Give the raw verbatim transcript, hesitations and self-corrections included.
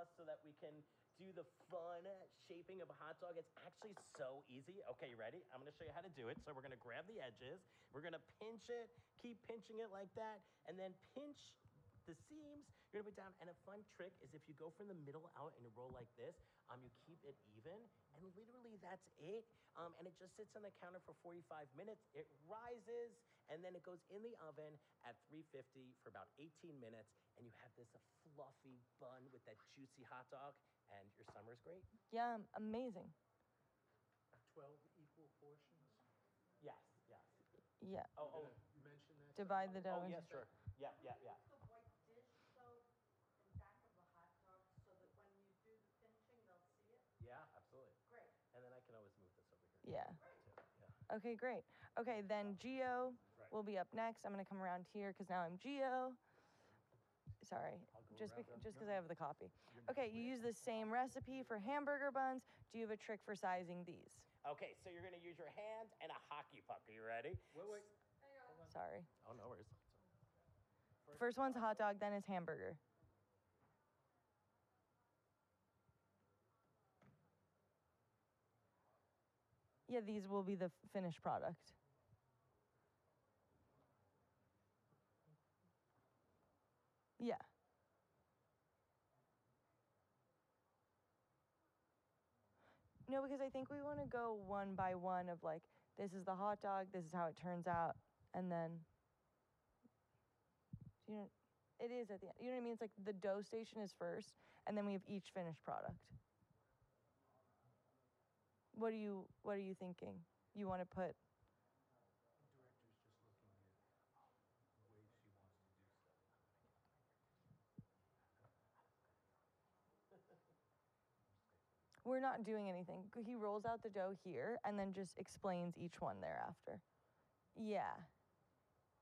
us so that we can do the fun shaping of a hot dog. It's actually so easy. Okay, you ready? I'm gonna show you how to do it. So we're gonna grab the edges. We're gonna pinch it, keep pinching it like that, and then pinch the seams. You're gonna put down, and a fun trick is if you go from the middle out and you roll like this, um, you keep it even, and literally that's it. Um, and it just sits on the counter for forty-five minutes. It rises, and then it goes in the oven at three fifty for about eighteen minutes, and you have this fluffy bun with that juicy hot dog, and your summer's great. Yeah, amazing. twelve equal portions? Yes, yes. Yeah. Oh, oh, You mentioned that? Divide the dough. oh, into- yeah, sure. Yeah, yeah, yeah. Use the white dish though in back of the hot dog so that when you do the pinching, they'll see it. Yeah, absolutely. Great. And then I can always move this over here. Yeah. Too. Yeah. Okay, great. Okay, then Geo Right. will be up next. I'm gonna come around here because now I'm Geo. Sorry, go just around bec them. just because No. I have the copy. Okay, you use the same recipe for hamburger buns. Do you have a trick for sizing these? Okay, so you're gonna use your hand and a hockey puck. Are you ready? Wait, wait. Sorry. Oh, no worries. First one's hot dog, then is hamburger. Yeah, these will be the f- finished product. Yeah. No, because I think we want to go one by one of like, this is the hot dog, this is how it turns out, and then, you know, it is at the end. You know what I mean? It's like the dough station is first, and then we have each finished product. What are you What are you thinking? You want to put? The director's just looking at ways she wants to do stuff. We're not doing anything. He rolls out the dough here and then just explains each one thereafter. Yeah.